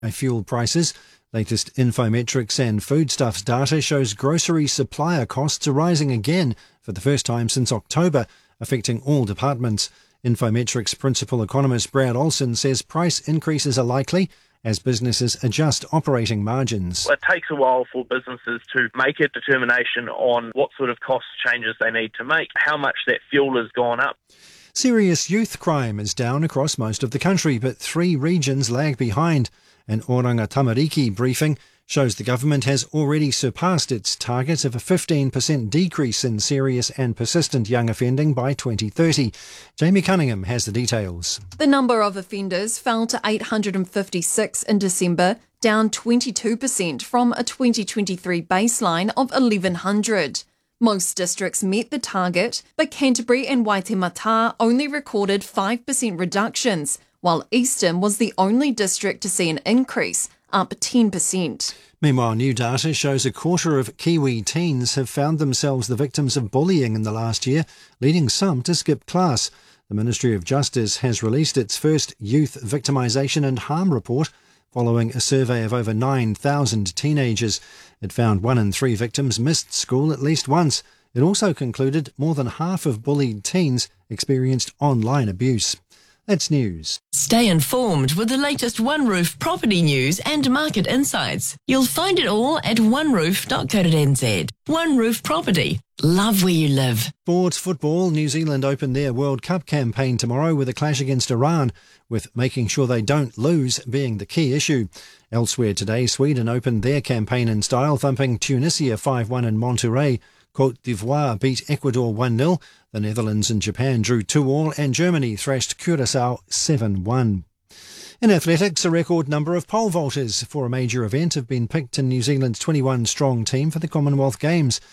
fuel prices. Latest Infometrics and foodstuffs data shows grocery supplier costs are rising again for the first time since October, affecting all departments. Infometrics principal economist Brad Olson says price increases are likely as businesses adjust operating margins. It takes a while for businesses to make a determination on what sort of cost changes they need to make, how much that fuel has gone up. Serious youth crime is down across most of the country, but 3 regions lag behind. An Oranga Tamariki briefing shows the government has already surpassed its target of a 15% decrease in serious and persistent young offending by 2030. Jamie Cunningham has the details. The number of offenders fell to 856 in December, down 22% from a 2023 baseline of 1,100. Most districts met the target, but Canterbury and Waitemata only recorded 5% reductions, while Eastern was the only district to see an increase, up 10%. Meanwhile, new data shows a quarter of Kiwi teens have found themselves the victims of bullying in the last year, leading some to skip class. The Ministry of Justice has released its first Youth Victimisation and Harm report following a survey of over 9,000 teenagers. It found 1 in 3 victims missed school at least once. It also concluded more than half of bullied teens experienced online abuse. That's news. Stay informed with the latest One Roof property news and market insights. You'll find it all at oneroof.co.nz. One Roof Property. Love where you live. Sports football. New Zealand open their World Cup campaign tomorrow with a clash against Iran, with making sure they don't lose being the key issue. Elsewhere today, Sweden opened their campaign in style, thumping Tunisia 5-1 in Monterrey. Côte d'Ivoire beat Ecuador 1-0. The Netherlands and Japan drew 2-2, and Germany thrashed Curaçao 7-1. In athletics, a record number of pole vaulters for a major event have been picked in New Zealand's 21-strong team for the Commonwealth Games.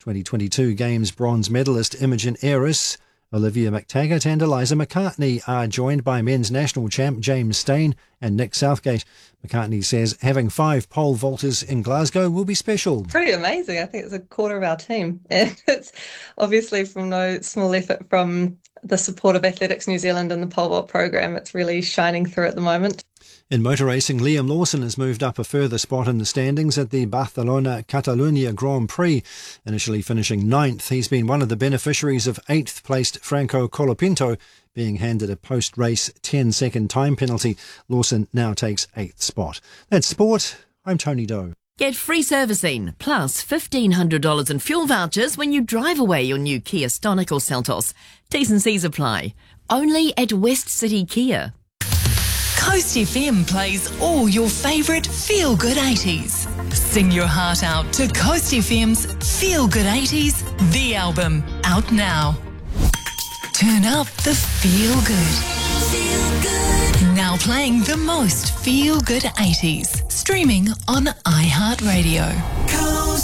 2022 Games bronze medalist Imogen Ayres, Olivia McTaggart and Eliza McCartney are joined by men's national champ James Stein and Nick Southgate. McCartney says having 5 pole vaulters in Glasgow will be special. Pretty amazing. I think it's a quarter of our team. And it's obviously from no small effort from the support of Athletics New Zealand and the pole vault program. It's really shining through at the moment. In motor racing, Liam Lawson has moved up a further spot in the standings at the Barcelona-Catalunya Grand Prix. Initially finishing 9th, he's been one of the beneficiaries of 8th-placed Franco Colapinto being handed a post-race 10-second time penalty. Lawson now takes 8th spot. That's sport. I'm Tony Doe. Get free servicing, plus $1,500 in fuel vouchers when you drive away your new Kia Stonic or Seltos. T's and C's apply. Only at West City Kia. Coast FM plays all your favourite feel-good 80s. Sing your heart out to Coast FM's Feel Good 80s, the album, out now. Turn up the feel good. Feel good. Now playing the most feel good 80s. Streaming on iHeartRadio.